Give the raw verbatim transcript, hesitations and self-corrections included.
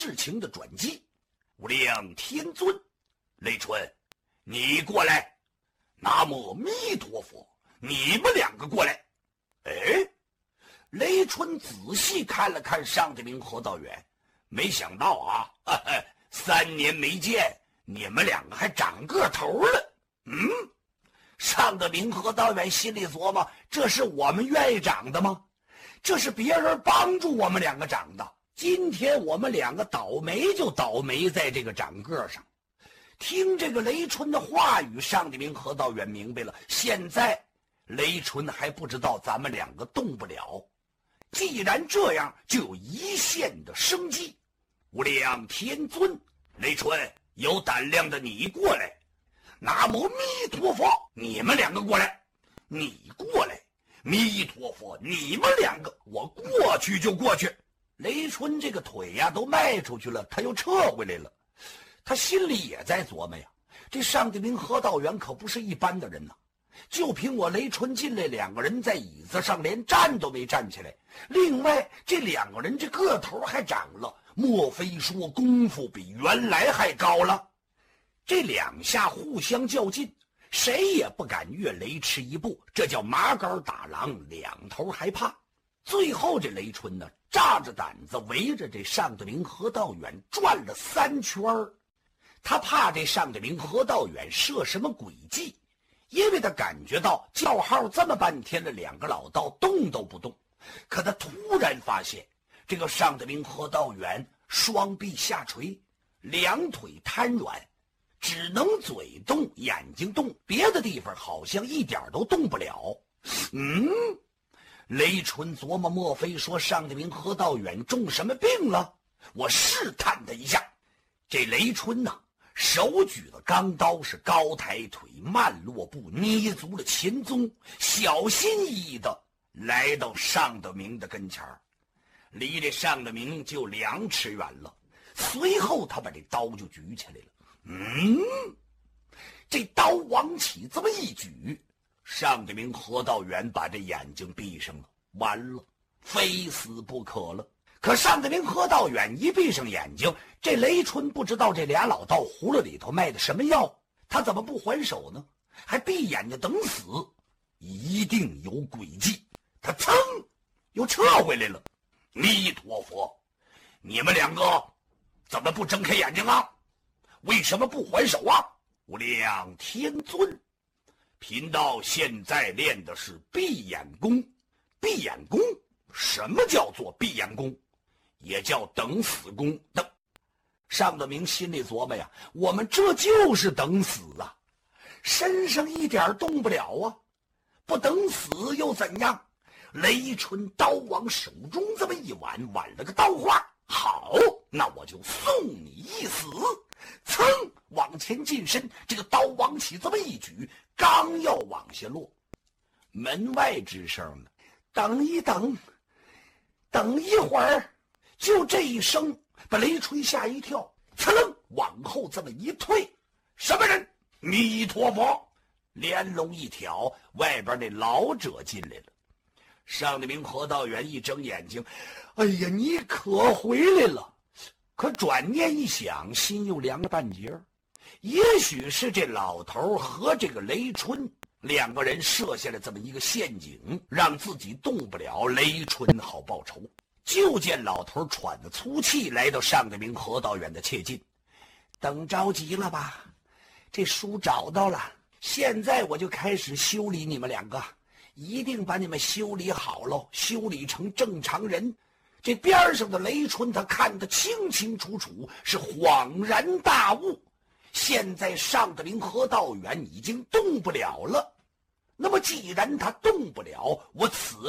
事情的转机。无量天尊，雷春，你过来。南无弥陀佛，你们两个过来。哎，雷春仔细看了看上德明何道远，没想到啊，呵呵，三年没见，你们两个还长个头了。嗯，上德明何道远心里琢磨，这是我们愿意长的吗？这是别人帮助我们两个长的。今天我们两个倒霉就倒霉在这个长个上。听这个雷春的话语，上德明何道远明白了，现在雷春还不知道咱们两个动不了。既然这样，就有一线的生机。无量天尊，雷春，有胆量的你过来。南无弥陀佛，你们两个过来。你过来。弥陀佛，你们两个，我过去就过去。雷春这个腿呀都迈出去了，他又撤回来了。他心里也在琢磨呀，这上德明何道远可不是一般的人呐。就凭我雷春进来，两个人在椅子上连站都没站起来。另外这两个人这个头还长了，莫非说功夫比原来还高了？这两下互相较劲，谁也不敢越雷池一步，这叫麻杆打狼，两头害怕。最后这雷春呢，炸着胆子围着这上德明何道远转了三圈儿。他怕这上德明何道远设什么诡计，因为他感觉到叫号这么半天了，两个老道动都不动。可他突然发现，这个上德明何道远双臂下垂，两腿瘫软，只能嘴动眼睛动，别的地方好像一点都动不了。嗯，雷春琢磨，莫非说上德明何道远中什么病了？我试探他一下。这雷春呢，手举的钢刀是高抬腿，慢落步，捏足了前宗，小心翼翼的来到上德明的跟前儿，离这上德明就两尺远了。随后他把这刀就举起来了。嗯，这刀往起这么一举，上德明何道远把这眼睛闭上了，完了，非死不可了。可上德明何道远一闭上眼睛，这雷春不知道这俩老道葫芦里头卖的什么药，他怎么不还手呢？还闭眼睛等死？一定有诡计。他噌又撤回来了。弥陀佛，你们两个怎么不睁开眼睛啊？为什么不还手啊？无量天尊，贫道现在练的是闭眼功。闭眼功？什么叫做闭眼功？也叫等死功。等上德明心里琢磨呀，我们这就是等死啊，身上一点动不了啊，不等死又怎样？雷春刀往手中这么一挽，挽了个刀花。好，那我就送你一死。噌往前近身，这个刀往起这么一举，刚要往下落，门外之声呢，等一等，等一会儿。就这一声把雷春吓一跳，噌楞往后这么一退。什么人？弥陀佛！连龙一挑，外边那老者进来了。上德明何道远一睁眼睛，哎呀，你可回来了。可转念一想，心又凉了半截。也许是这老头和这个雷春两个人设下了这么一个陷阱，让自己动不了，雷春好报仇。就见老头喘着粗气来到上德明何道远的切近。等着急了吧？这书找到了，现在我就开始修理你们两个，一定把你们修理好喽，修理成正常人。这边上的雷春他看得清清楚楚，是恍然大悟。现在上德明何道远已经动不了了，那么既然他动不了，我此